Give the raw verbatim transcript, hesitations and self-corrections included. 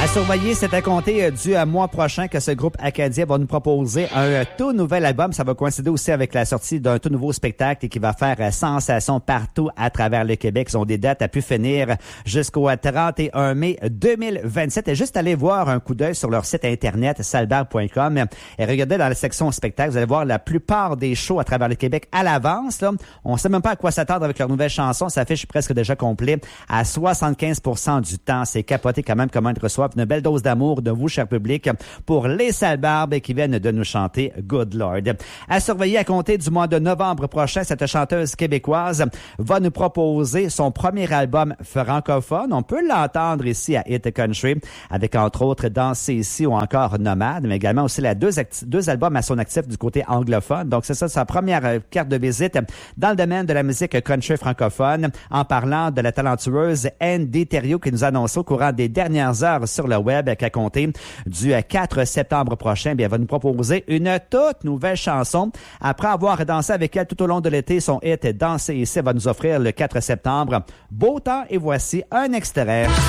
À surveiller, c'est à compter du mois prochain que ce groupe acadien va nous proposer un tout nouvel album. Ça va coïncider aussi avec la sortie d'un tout nouveau spectacle qui va faire sensation partout à travers le Québec. Ils ont des dates à pu finir jusqu'au trente et un mai deux mille vingt-sept. Et juste aller voir un coup d'œil sur leur site internet salbarbe point com et regardez dans la section spectacle. Vous allez voir la plupart des shows à travers le Québec à l'avance. Là. On ne sait même pas à quoi s'attendre avec leur nouvelle chanson. Ça affiche presque déjà complet à soixante-quinze pour cent du temps. C'est capoté quand même comment ils reçoivent une belle dose d'amour de vous, cher public, pour les Salbarbes qui viennent de nous chanter Good Lord. À surveiller à compter du mois de novembre prochain, cette chanteuse québécoise va nous proposer son premier album francophone. On peut l'entendre ici à Hit Country, avec entre autres Danser ici ou encore Nomade, mais également aussi la deux, acti- deux albums à son actif du côté anglophone. Donc c'est ça sa première euh, carte de visite dans le domaine de la musique country francophone, en parlant de la talentueuse Andy Thériault qui nous a annoncé au courant des dernières heures sur le web qu'à compter du quatre septembre prochain, bien, elle va nous proposer une toute nouvelle chanson. Après avoir dansé avec elle tout au long de l'été, son hit Danser ici va nous offrir le quatre septembre Beau temps et voici un extrait.